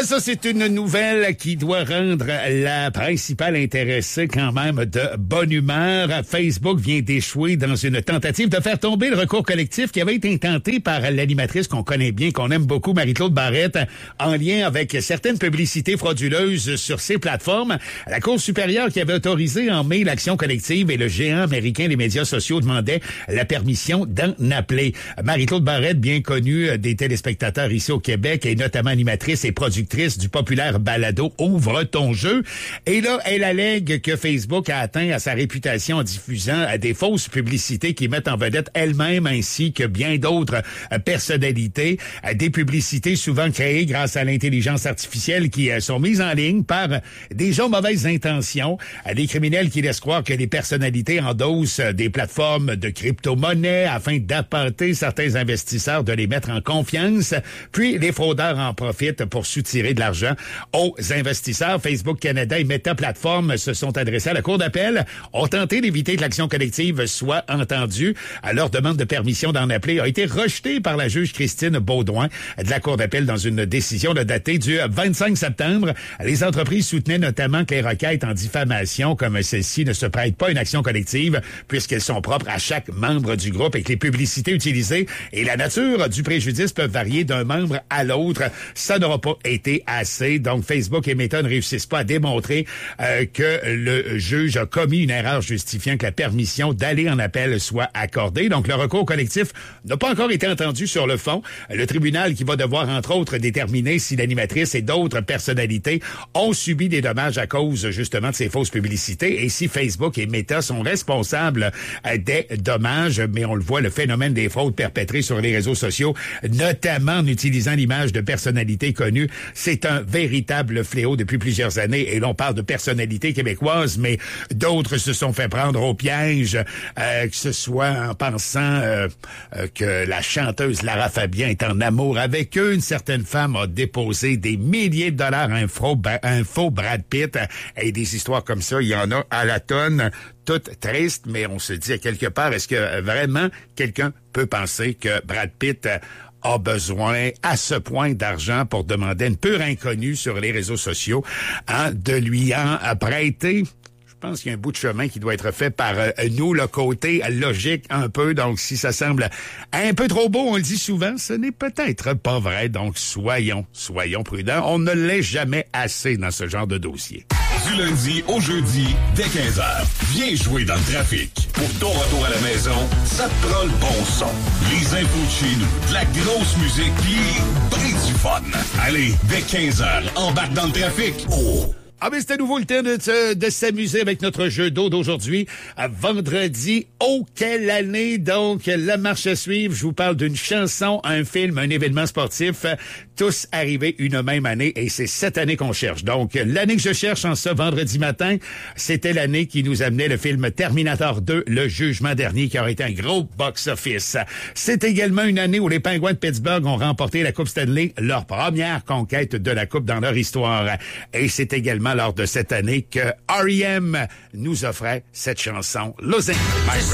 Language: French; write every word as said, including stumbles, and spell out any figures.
Ben ça, c'est une nouvelle qui doit rendre la principale intéressée quand même de bonne humeur. Facebook vient d'échouer dans une tentative de faire tomber le recours collectif qui avait été intenté par l'animatrice qu'on connaît bien, qu'on aime beaucoup, Marie-Claude Barrette, en lien avec certaines publicités frauduleuses sur ces plateformes. La Cour supérieure qui avait autorisé en mai l'action collective et le géant américain des médias sociaux demandait la permission d'en appeler. Marie-Claude Barrette, bien connue des téléspectateurs ici au Québec, et notamment animatrice et productrice du populaire balado Ouvre ton jeu. Et là, elle allègue que Facebook a atteint à sa réputation en diffusant des fausses publicités qui mettent en vedette elle-même ainsi que bien d'autres personnalités. Des publicités souvent créées grâce à l'intelligence artificielle qui sont mises en ligne par des gens mauvaises intentions, des criminels qui laissent croire que les personnalités endossent des plateformes de crypto-monnaie afin d'appâter certains investisseurs, de les mettre en confiance. Puis les fraudeurs en profitent pour soutirer de l'argent aux investisseurs. Facebook Canada et Meta Platforms se sont adressés à la Cour d'appel, ont tenté d'éviter que l'action collective soit entendue. Leur demande de permission d'en appeler a été rejetée par la juge Christine Baudouin de la Cour d'appel dans une décision de datée du vingt-cinq septembre. Les entreprises soutenaient notamment que les requêtes en diffamation comme celle-ci ne se prêtent pas à une action collective puisqu'elles sont propres à chaque membre du groupe et que les publicités utilisées et la nature du préjudice peuvent varier d'un membre à l'autre. Ça n'aura pas été assez. Donc, Facebook et Meta ne réussissent pas à démontrer euh, que le juge a commis une erreur justifiant que la permission d'aller en appel soit accordée. Donc, le recours collectif n'a pas encore été entendu sur le fond. Le tribunal qui va devoir, entre autres, déterminer si l'animatrice et d'autres personnalités ont subi des dommages à cause, justement, de ces fausses publicités et si Facebook et Meta sont responsables euh, des dommages. Mais on le voit, le phénomène des fraudes perpétrées sur les réseaux sociaux, notamment en utilisant l'image de personnalités connues, c'est un véritable fléau depuis plusieurs années. Et l'on parle de personnalités québécoises, mais d'autres se sont fait prendre au piège, euh, que ce soit en pensant euh, euh, que la chanteuse Lara Fabian est en amour avec eux. Une certaine femme a déposé des milliers de dollars à un faux, un faux Brad Pitt. Et des histoires comme ça, il y en a à la tonne. Toutes tristes, mais on se dit à quelque part, est-ce que vraiment quelqu'un peut penser que Brad Pitt a besoin à ce point d'argent pour demander à une pure inconnue sur les réseaux sociaux hein, de lui en prêter? Je pense qu'il y a un bout de chemin qui doit être fait par euh, nous, le côté logique un peu. Donc, si ça semble un peu trop beau, on le dit souvent, ce n'est peut-être pas vrai. Donc, soyons, soyons prudents. On ne l'est jamais assez dans ce genre de dossier. Du lundi au jeudi, dès quinze heures, viens jouer dans le trafic. Pour ton retour à la maison, ça te prend le bon son. Les infos de chez nous, de la grosse musique, pis brin du fun. Allez, dès quinze heures, embarque dans le trafic. Oh! Ah, mais c'est à nouveau le temps de, de s'amuser avec notre jeu d'eau d'aujourd'hui. À vendredi, oh, quelle année! Donc, la marche à suivre. Je vous parle d'une chanson, un film, un événement sportif. Tous arrivés une même année et c'est cette année qu'on cherche. Donc, l'année que je cherche en ce vendredi matin, c'était l'année qui nous amenait le film Terminator deux, Le Jugement dernier, qui aurait été un gros box-office. C'est également une année où les Penguins de Pittsburgh ont remporté la Coupe Stanley, leur première conquête de la Coupe dans leur histoire. Et c'est également lors de cette année que R E M nous offrait cette chanson Losing My